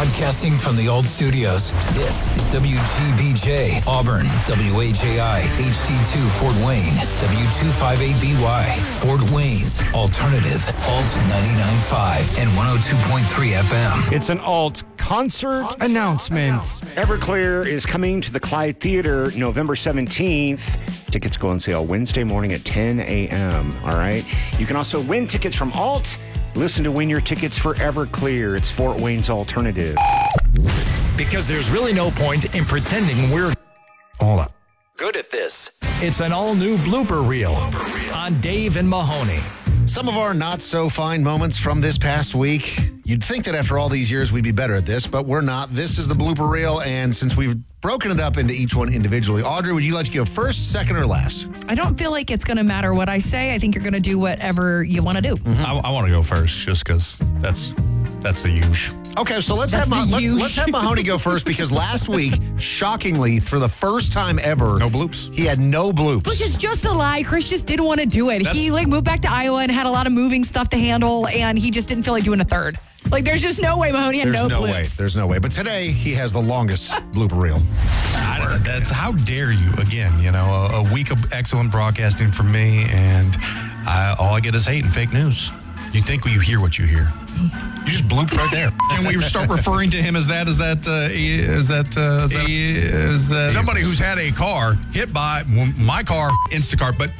Broadcasting from the old studios, this is WGBJ, Auburn, WAJI, HD2, Fort Wayne, W258BY, Fort Wayne's Alternative, Alt 99.5 and 102.3 FM. It's an alt concert announcement. Everclear is coming to the Clyde Theater November 17th. Tickets go on sale Wednesday morning at 10 a.m., all right? You can also win tickets from Alt. Listen to win your tickets for Everclear. It's Fort Wayne's Alternative. Because there's really no point in pretending we're all good at this. It's an all-new blooper reel on Dave and Mahoney. Some of our not-so-fine moments from this past week. You'd think that after all these years we'd be better at this, but we're not. This is the blooper reel, and since we've broken it up into each one individually, Audrey, would you like to go first, second, or last? I don't feel like it's going to matter what I say. I think you're going to do whatever you want to do. I want to go first just because that's the usual. Okay, so let's have Mahoney go first because last week, shockingly, for the first time ever, No bloops. he had no bloops. Which is just a lie. Chris just didn't want to do it. He moved back to Iowa and had a lot of moving stuff to handle, and he just didn't feel like doing a third. Like, there's just no way Mahoney had There's no way. bloops. There's no way. But today, he has the longest blooper reel. That's how dare you again? You know, a week of excellent broadcasting from me, and all I get is hate and fake news. You think you hear what you hear? You just blooped right there. Can we start referring to him as that somebody who's had a car hit by my car, Instacart, but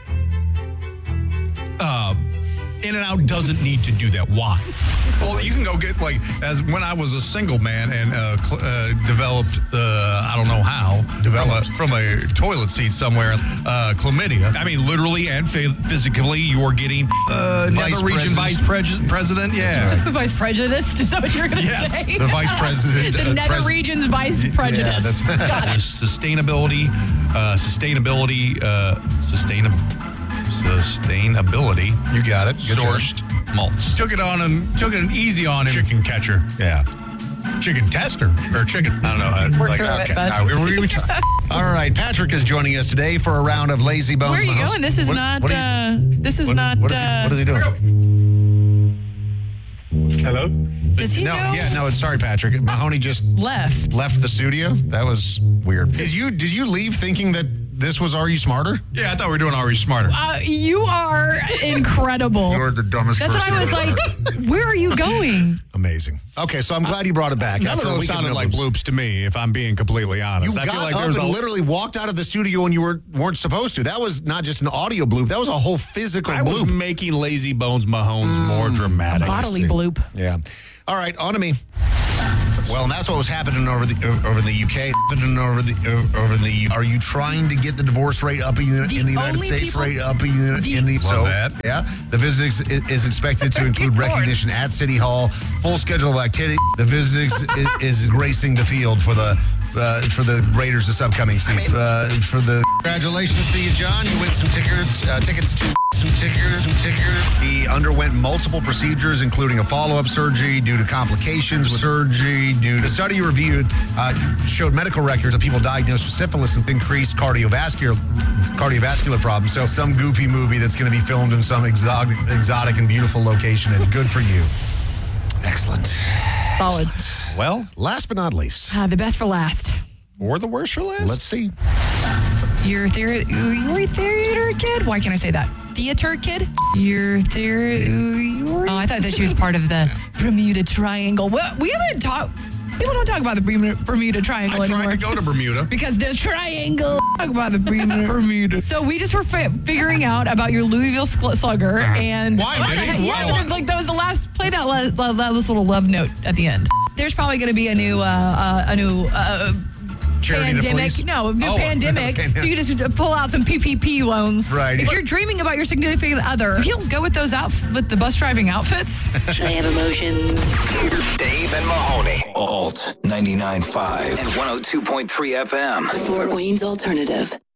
In-N-Out doesn't need to do that. Why? Well, you can go get, as when I was a single man and developed, I don't know how, from a toilet seat somewhere, chlamydia. I mean, literally and physically, you're getting Nether Region Vice President. Yeah. Right. Vice Prejudice? Is that what you're going to say? The Vice President. The Nether Region's Vice Prejudice. Yeah, Got it. Sustainability, You got it. Good sourced malts. Took it easy on him. Chicken catcher. Yeah. Chicken tester. Or chicken. I don't know. Work through it, bud. We're going to try. All right, Patrick is joining us today for a round of Lazy Bones. Where are you Mahoney. going? This is not. What is he doing? Hello? Does he know? No, it's sorry, Patrick. Mahoney just Left. left the studio. That was weird. Did you leave thinking that this was Are You Smarter? Yeah, I thought we were doing Are You Smarter. You are incredible. You're the dumbest That's person. what I was like. Where are you going? Amazing. Okay, so I'm glad you brought it back. None of After a those week of sounded no like bloops. bloops to me, if I'm being completely honest. You I got feel like up there's and literally walked out of the studio when you weren't supposed to. That was not just an audio bloop. That was a whole physical I was bloop. making Lazy Bones Mahomes more dramatic. Bodily bloop. Yeah. All right, on to me. Well, and that's what was happening over the UK. Are you trying to get the divorce rate up in the United States rate up in the Love that. Yeah. The visit is expected to include recognition at City Hall, full schedule of activity. The visit is gracing the field for the Raiders this upcoming season. Congratulations to you, John. You win some tickets to some tickers. He underwent multiple procedures, including a follow-up surgery due to complications with surgery. The study you reviewed showed medical records of people diagnosed with syphilis and increased cardiovascular problems. So some goofy movie that's going to be filmed in some exotic and beautiful location, and good for you. Excellent. Solid. Well, last but not least. The best for last. Or the worst for last? Let's see. You're a theater kid? Why can't I say that? Theater kid? I thought that she was part of the Bermuda Triangle. Well, we haven't talked. People don't talk about the Bermuda Triangle anymore. I tried to go to Bermuda. Because the triangle. Talk about the Bermuda. So we just were figuring out about your Louisville Slugger and Why? Yes, like that was the last. Play that little love note at the end. There's probably going to be a new Charity to pandemic. fleece? No, new pandemic. So you just pull out some PPP loans. Right. If you're dreaming about your significant other, heels go with those with the bus driving outfits. Should I have emotions? Dave and Mahoney. Alt 99.5 and 102.3 FM. Fort Wayne's Alternative.